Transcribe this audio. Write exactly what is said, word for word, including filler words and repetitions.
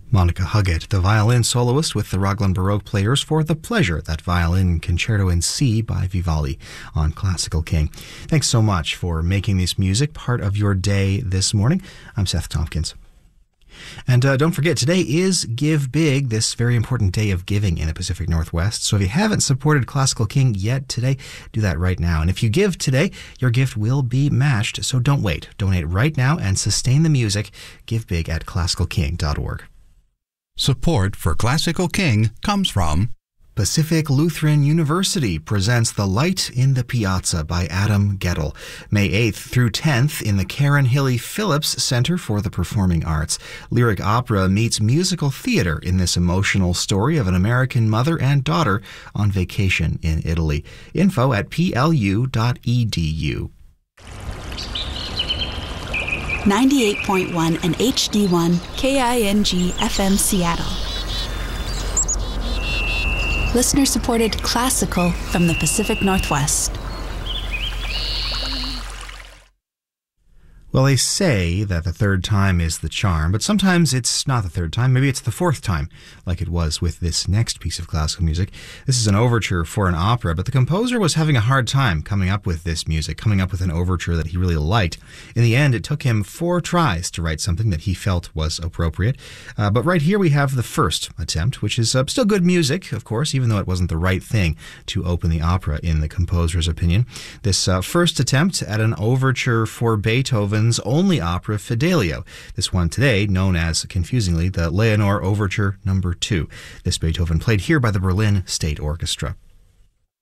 Monica Huggett, the violin soloist with the Raglan Baroque Players, for The Pleasure, that violin concerto in C by Vivaldi on Classical King. Thanks so much for making this music part of your day this morning. I'm Seth Tompkins. And uh, don't forget, today is Give Big, this very important day of giving in the Pacific Northwest. So if you haven't supported Classical King yet today, do that right now. And if you give today, your gift will be matched. So don't wait. Donate right now and sustain the music. Give big at classical king dot org. Support for Classical King comes from Pacific Lutheran University presents The Light in the Piazza by Adam Gettle, May eighth through tenth in the Karen Hilly Phillips Center for the Performing Arts. Lyric opera meets musical theater in this emotional story of an American mother and daughter on vacation in Italy. Info at p l u dot e d u. ninety-eight point one and H D one K I N G F M Seattle. Listener-supported classical from the Pacific Northwest. Well, they say that the third time is the charm, but sometimes it's not the third time. Maybe it's the fourth time, like it was with this next piece of classical music. This is an overture for an opera, but the composer was having a hard time coming up with this music, coming up with an overture that he really liked. In the end, it took him four tries to write something that he felt was appropriate. Uh, but right here we have the first attempt, which is uh, still good music, of course, even though it wasn't the right thing to open the opera in the composer's opinion. This uh, first attempt at an overture for Beethoven only opera, Fidelio. This one today known as, confusingly, the Leonore Overture Number two. This Beethoven played here by the Berlin State Orchestra.